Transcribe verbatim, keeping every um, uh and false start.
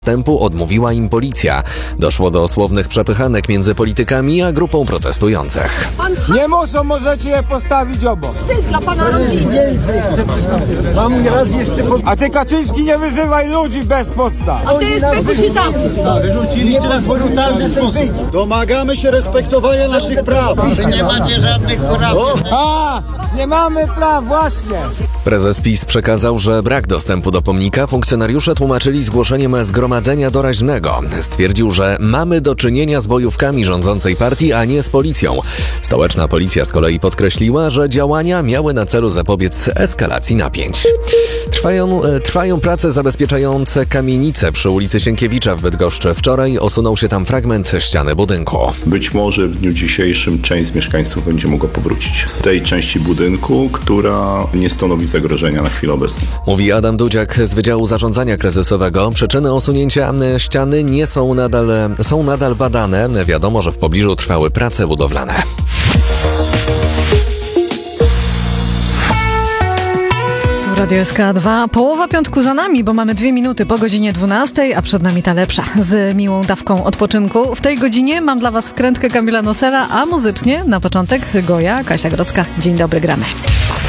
Wstępu odmówiła im policja. Doszło do słownych przepychanek między politykami a grupą protestujących. Nie muszą, możecie je postawić obok. Wstyd dla pana rodziny. Mam raz jeszcze pod... A ty, Kaczyński, nie wyzywaj ludzi bez podstaw. A ty jest spekuś i zamknij. Wyrzuciliście nas w brutalny sposób. Domagamy się respektowania naszych praw. Nie macie żadnych praw. A, nie mamy praw, właśnie. Prezes PiS przekazał, że brak dostępu do pomnika funkcjonariusze tłumaczyli zgłoszeniem zgromadzenia doraźnego. Stwierdził, że mamy do czynienia z bojówkami rządzącej partii, a nie z policją. Stołeczna policja z kolei podkreśliła, że działania miały na celu zapobiec eskalacji napięć. Trwają, e, trwają prace zabezpieczające kamienice przy ulicy Sienkiewicza w Bydgoszczy. Wczoraj osunął się tam fragment ściany budynku. Być może w dniu dzisiejszym część z mieszkańców będzie mogła powrócić z tej części budynku, która nie stanowi zagrożenia na chwilę obecną. Mówi Adam Dudziak z Wydziału Zarządzania Kryzysowego. Przyczyny osunięcia ściany nie są nadal, są nadal badane. Wiadomo, że w pobliżu trwały prace budowlane. Radio S K dwa. Połowa piątku za nami, bo mamy dwie minuty po godzinie dwunastej, a przed nami ta lepsza, z miłą dawką odpoczynku. W tej godzinie mam dla Was wkrętkę Kamila Nosela, a muzycznie na początek Goja, Kasia Grodzka. Dzień dobry, gramy.